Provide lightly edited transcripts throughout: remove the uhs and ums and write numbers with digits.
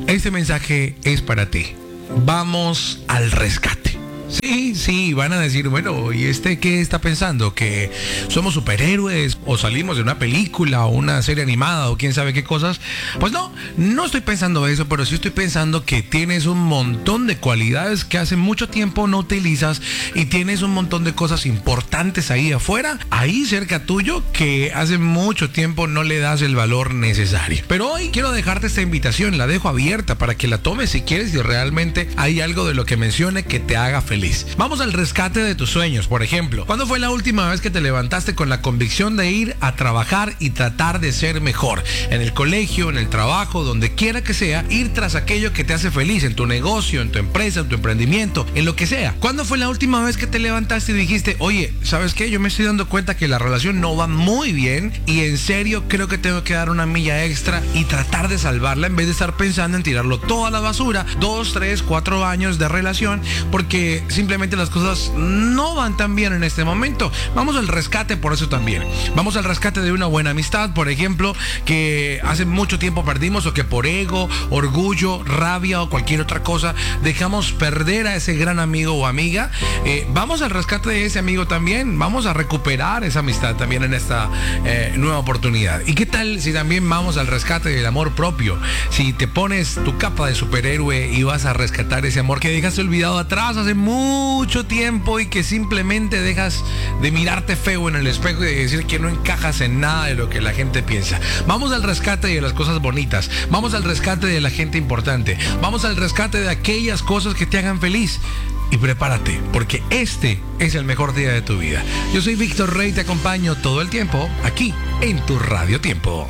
Este mensaje es para ti. Vamos al rescate. Sí, van a decir, bueno, ¿y qué está pensando? ¿Que somos superhéroes o salimos de una película o una serie animada o quién sabe qué cosas? Pues no estoy pensando eso, pero sí estoy pensando que tienes un montón de cualidades que hace mucho tiempo no utilizas y tienes un montón de cosas importantes ahí afuera, ahí cerca tuyo, que hace mucho tiempo no le das el valor necesario. Pero hoy quiero dejarte esta invitación, la dejo abierta para que la tomes si quieres y realmente hay algo de lo que mencione que te haga feliz. Vamos al rescate de tus sueños. Por ejemplo, ¿cuándo fue la última vez que te levantaste con la convicción de ir a trabajar y tratar de ser mejor? En el colegio, en el trabajo, donde quiera que sea, ir tras aquello que te hace feliz, en tu negocio, en tu empresa, en tu emprendimiento, en lo que sea. ¿Cuándo fue la última vez que te levantaste y dijiste, oye, ¿sabes qué? Yo me estoy dando cuenta que la relación no va muy bien y en serio creo que tengo que dar una milla extra y tratar de salvarla en vez de estar pensando en tirarlo toda a la basura, 2, 3, 4 años de relación, porque simplemente las cosas no van tan bien en este momento. Vamos al rescate por eso también. Vamos al rescate de una buena amistad, por ejemplo, que hace mucho tiempo perdimos o que por ego, orgullo, rabia o cualquier otra cosa dejamos perder a ese gran amigo o amiga. Vamos al rescate de ese amigo también. Vamos a recuperar esa amistad también en esta nueva oportunidad. ¿Y qué tal si también vamos al rescate del amor propio? Si te pones tu capa de superhéroe y vas a rescatar ese amor que dejaste olvidado atrás hace mucho tiempo y que simplemente dejas de mirarte feo en el espejo y de decir que no encajas en nada de lo que la gente piensa. Vamos al rescate de las cosas bonitas. Vamos al rescate de la gente importante. Vamos al rescate de aquellas cosas que te hagan feliz. Y prepárate, porque este es el mejor día de tu vida. Yo soy Víctor Rey, te acompaño todo el tiempo aquí en tu Radio Tiempo.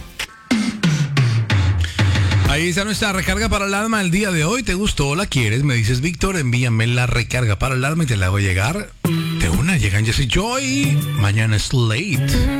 Ahí está nuestra recarga para el alma el día de hoy. ¿Te gustó o la quieres? Me dices, Víctor, envíame la recarga para el alma y te la hago llegar. De una, llegan Jesse Joy. Mañana es late.